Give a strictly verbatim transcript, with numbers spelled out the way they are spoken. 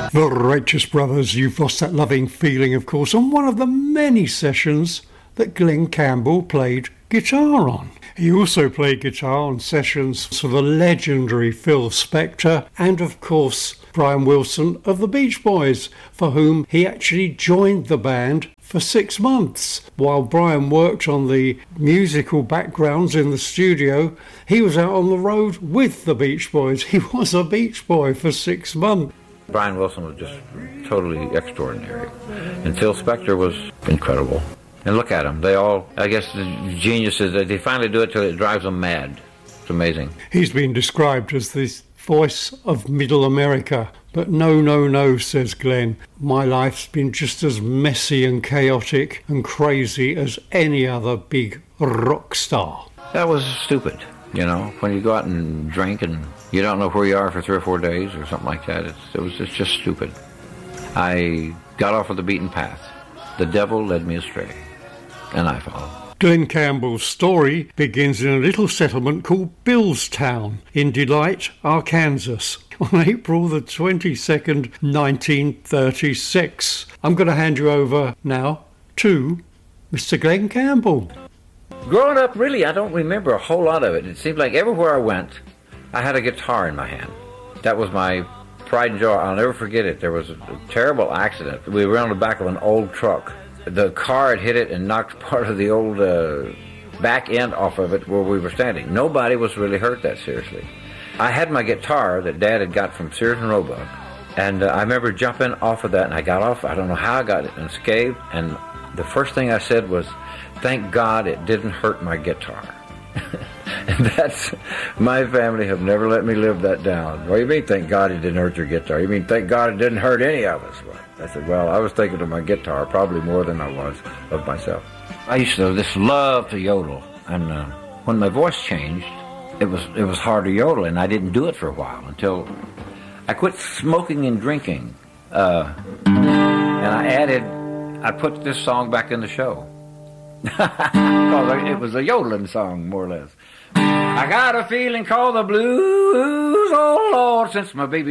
The Righteous Brothers, You've Lost That Loving Feeling, of course, on one of the many sessions that Glen Campbell played guitar on. He also played guitar on sessions for the legendary Phil Spector and, of course, Brian Wilson of the Beach Boys, for whom he actually joined the band for six months. While Brian worked on the musical backgrounds in the studio, he was out on the road with the Beach Boys. He was a Beach Boy for six months. Brian Wilson was just totally extraordinary. And Phil Spector was incredible. And look at them. They all, I guess the genius is that they finally do it till it drives them mad. It's amazing. He's been described as the voice of Middle America. But no, no, no, says Glen. My life's been just as messy and chaotic and crazy as any other big rock star. That was stupid, you know, when you go out and drink and you don't know where you are for three or four days or something like that. It's, it was it's just stupid. I got off of the beaten path. The devil led me astray, and I followed. Glen Campbell's story begins in a little settlement called Billstown in Delight, Arkansas, on April the twenty-second, nineteen thirty-six. I'm going to hand you over now to Mister Glen Campbell. Growing up, really, I don't remember a whole lot of it. It seemed like everywhere I went, I had a guitar in my hand. That was my pride and joy. I'll never forget it. There was a terrible accident. We were on the back of an old truck. The car had hit it and knocked part of the old uh, back end off of it where we were standing. Nobody was really hurt that seriously. I had my guitar that Dad had got from Sears and Roebuck, and uh, I remember jumping off of that, and I got off. I don't know how I got it unscathed, and the first thing I said was, "Thank God it didn't hurt my guitar." And that's, my family have never let me live that down. What do you mean, thank God it didn't hurt your guitar? You mean, thank God it didn't hurt any of us? Well, I said, well, I was thinking of my guitar probably more than I was of myself. I used to just love to yodel, and uh, when my voice changed, it was it was hard to yodel, and I didn't do it for a while until I quit smoking and drinking, uh, and I added, I put this song back in the show. Because it was a yodeling song, more or less. I got a feeling called the blues, oh Lord, since my baby